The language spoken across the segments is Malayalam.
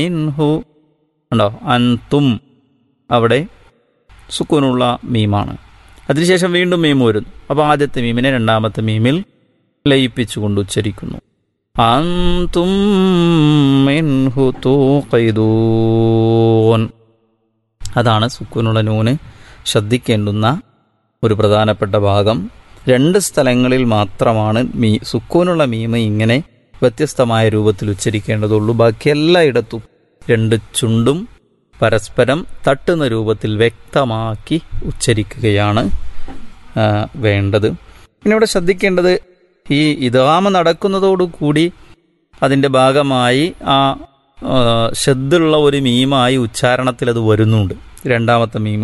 മിൻഹു ഉണ്ടോ, അൻതും അവിടെ സുക്കൂനുള്ള മീമാണ്. അതിനുശേഷം വീണ്ടും മീം വരുന്നു. അപ്പോൾ ആദ്യത്തെ മീമിനെ രണ്ടാമത്തെ മീമിൽ ലയിപ്പിച്ചുകൊണ്ട് ഉച്ചരിക്കുന്നു. അൻതും മിൻഹു തൂഖിദൂൻ. അതാണ് സുക്കൂനുള്ള നൂന് ശ്രദ്ധിക്കേണ്ടുന്ന ഒരു പ്രധാനപ്പെട്ട ഭാഗം. 2 സ്ഥലങ്ങളിൽ മാത്രമാണ് സുക്കൂനുള്ള മീമ് ഇങ്ങനെ വ്യത്യസ്തമായ രൂപത്തിൽ ഉച്ചരിക്കേണ്ടതുള്ളൂ. ബാക്കി എല്ലായിടത്തും 2 ചുണ്ടും പരസ്പരം തട്ടുന്ന രൂപത്തിൽ വ്യക്തമാക്കി ഉച്ചരിക്കുകയാണ് വേണ്ടത്. പിന്നെ ഇവിടെ ശ്രദ്ധിക്കേണ്ടത്, ഈ ഇദ്ഗാം നടക്കുന്നതോടുകൂടി അതിൻ്റെ ഭാഗമായി ആ ശദ്ദുള്ള ഒരു മീമായി ഉച്ചാരണത്തിൽ അത് വരുന്നുണ്ട്. രണ്ടാമത്തെ മീമ്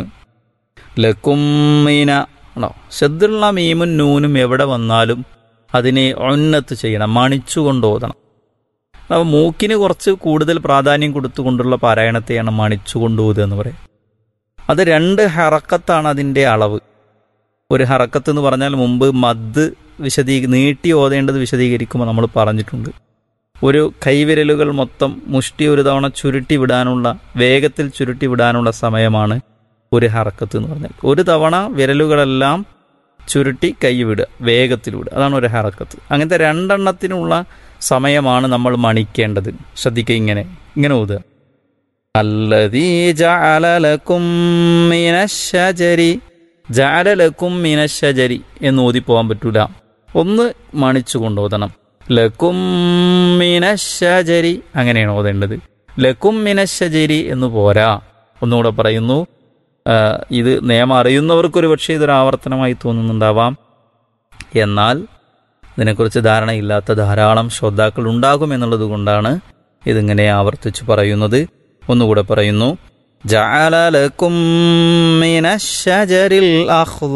ലക്കുമ്മീന ആണോ, ശദ്ദുള്ള മീമും നൂനും എവിടെ വന്നാലും അതിനെ ഉന്നത്ത് ചെയ്യണം, മണിച്ചുകൊണ്ട് ഓതണം. അപ്പോൾ മൂക്കിന് കുറച്ച് കൂടുതൽ പ്രാധാന്യം കൊടുത്തുകൊണ്ടുള്ള പാരായണത്തെയാണ് മണിച്ചുകൊണ്ട് ഓതുക എന്ന് പറയും. അത് 2 ഹറക്കത്താണ് അതിൻ്റെ അളവ്. ഒരു ഹറക്കത്ത് എന്ന് പറഞ്ഞാൽ മുമ്പ് മദ് നീട്ടി ഓതേണ്ടത് വിശദീകരിക്കുമ്പോൾ നമ്മൾ പറഞ്ഞിട്ടുണ്ട്. ഒരു കൈവിരലുകൾ മൊത്തം മുഷ്ടി ഒരു തവണ ചുരുട്ടി വിടാനുള്ള, വേഗത്തിൽ ചുരുട്ടി വിടാനുള്ള സമയമാണ് ഒരു ഹറക്കത്ത് എന്ന് പറഞ്ഞാൽ. ഒരു തവണ വിരലുകളെല്ലാം ചുരുട്ടി കൈ വിടുക, വേഗത്തിൽ വിടുക, അതാണ് ഒരു ഹറക്കത്ത്. അങ്ങനത്തെ 2 എണ്ണത്തിനുള്ള സമയമാണ് നമ്മൾ മണിക്കേണ്ടത്. ശ്രദ്ധിക്കുക, ഇങ്ങനെ ഓതുക. അല്ലദീ ജഅല ലക്കും മിനശ്ശജരി, ജഅല ലക്കും മിനശ്ശജരി എന്ന് ഓതിപ്പോകാൻ പറ്റൂല. ഒന്ന് മണിച്ചു കൊണ്ടോതണം. ലക്കും മിനശ്ശജരി അങ്ങനെയാണ് ഓതേണ്ടത്. ലക്കും മിനശ്ശജരി എന്ന് പോരാ. ഒന്നുകൂടെ പറയുന്നു, ഇത് നിയമം അറിയുന്നവർക്കൊരു പക്ഷേ ഇതൊരു ആവർത്തനമായി തോന്നുന്നുണ്ടാവാം. എന്നാൽ ഇതിനെക്കുറിച്ച് ധാരണയില്ലാത്ത ധാരാളം ശ്രോതാക്കൾ ഉണ്ടാകുമെന്നുള്ളത് കൊണ്ടാണ് ഇതിങ്ങനെ ആവർത്തിച്ച് പറയുന്നത്. ഒന്നുകൂടെ പറയുന്നു, ജഅല ലക്കും മിനശ്ശജരിൽ അഖ്ദർ